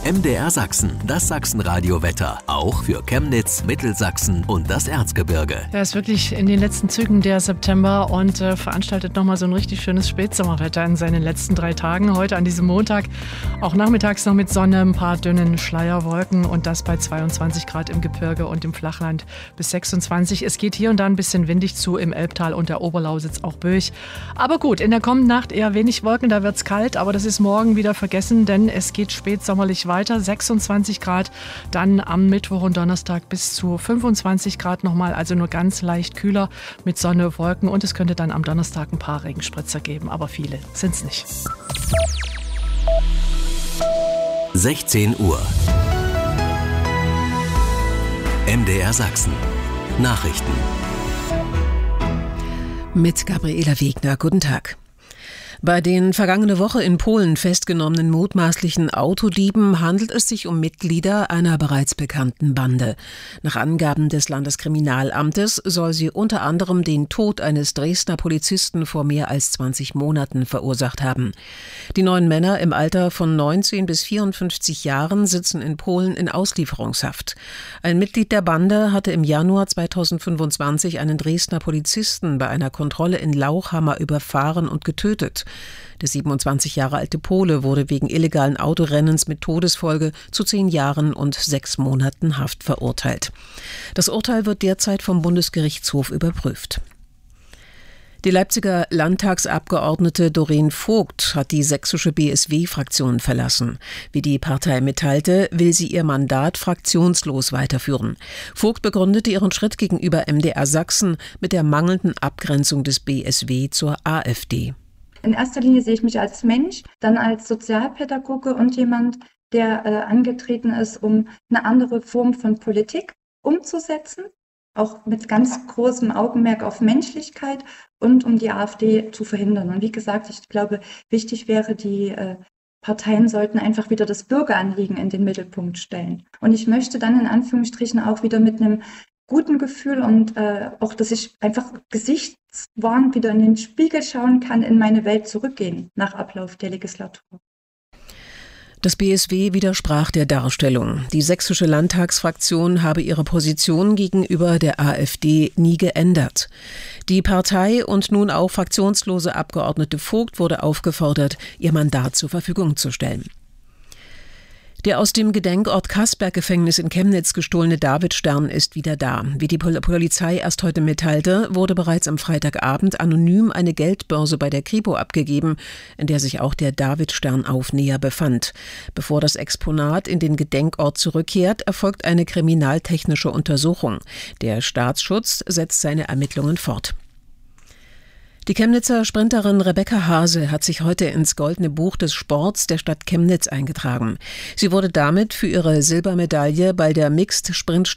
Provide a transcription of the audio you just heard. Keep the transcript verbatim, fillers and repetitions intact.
M D R Sachsen, das Sachsenradio-Wetter. Auch für Chemnitz, Mittelsachsen und das Erzgebirge. Ja, ist wirklich in den letzten Zügen der September und äh, veranstaltet nochmal so ein richtig schönes Spätsommerwetter in seinen letzten drei Tagen. Heute an diesem Montag auch nachmittags noch mit Sonne, ein paar dünnen Schleierwolken und das bei zweiundzwanzig Grad im Gebirge und im Flachland bis sechsundzwanzig. Es geht hier und da ein bisschen windig zu im Elbtal und der Oberlausitz auch böig. Aber gut, in der kommenden Nacht eher wenig Wolken, da wird es kalt, aber das ist morgen wieder vergessen, denn es geht spätsommerlich weiter. sechsundzwanzig Grad, dann am Mittwoch und Donnerstag bis zu fünfundzwanzig Grad nochmal, also nur ganz leicht kühler mit Sonne, Wolken und es könnte dann am Donnerstag ein paar Regenspritzer geben, aber viele sind es nicht. sechzehn Uhr. M D R Sachsen. Nachrichten. Mit Gabriela Wegner. Guten Tag. Bei den vergangene Woche in Polen festgenommenen mutmaßlichen Autodieben handelt es sich um Mitglieder einer bereits bekannten Bande. Nach Angaben des Landeskriminalamtes soll sie unter anderem den Tod eines Dresdner Polizisten vor mehr als zwanzig Monaten verursacht haben. Die neun Männer im Alter von neunzehn bis vierundfünfzig Jahren sitzen in Polen in Auslieferungshaft. Ein Mitglied der Bande hatte im Januar zweitausendfünfundzwanzig einen Dresdner Polizisten bei einer Kontrolle in Lauchhammer überfahren und getötet. Der siebenundzwanzig Jahre alte Pole wurde wegen illegalen Autorennens mit Todesfolge zu zehn Jahren und sechs Monaten Haft verurteilt. Das Urteil wird derzeit vom Bundesgerichtshof überprüft. Die Leipziger Landtagsabgeordnete Doreen Vogt hat die sächsische B S W-Fraktion verlassen. Wie die Partei mitteilte, will sie ihr Mandat fraktionslos weiterführen. Vogt begründete ihren Schritt gegenüber M D R Sachsen mit der mangelnden Abgrenzung des B S W zur AfD. In erster Linie sehe ich mich als Mensch, dann als Sozialpädagoge und jemand, der äh, angetreten ist, um eine andere Form von Politik umzusetzen, auch mit ganz großem Augenmerk auf Menschlichkeit und um die AfD zu verhindern. Und wie gesagt, ich glaube, wichtig wäre, die äh, Parteien sollten einfach wieder das Bürgeranliegen in den Mittelpunkt stellen. Und ich möchte dann in Anführungsstrichen auch wieder mit einem guten Gefühl und äh, auch, dass ich einfach gesichtswahrend wieder in den Spiegel schauen kann, in meine Welt zurückgehen nach Ablauf der Legislatur. Das B S W widersprach der Darstellung. Die sächsische Landtagsfraktion habe ihre Position gegenüber der AfD nie geändert. Die Partei und nun auch fraktionslose Abgeordnete Vogt wurde aufgefordert, ihr Mandat zur Verfügung zu stellen. Der aus dem Gedenkort Kaßberg-Gefängnis in Chemnitz gestohlene Davidstern ist wieder da. Wie die Polizei erst heute mitteilte, wurde bereits am Freitagabend anonym eine Geldbörse bei der Kripo abgegeben, in der sich auch der Davidstern-Aufnäher befand. Bevor das Exponat in den Gedenkort zurückkehrt, erfolgt eine kriminaltechnische Untersuchung. Der Staatsschutz setzt seine Ermittlungen fort. Die Chemnitzer Sprinterin Rebecca Hase hat sich heute ins Goldene Buch des Sports der Stadt Chemnitz eingetragen. Sie wurde damit für ihre Silbermedaille bei der Mixed Sprint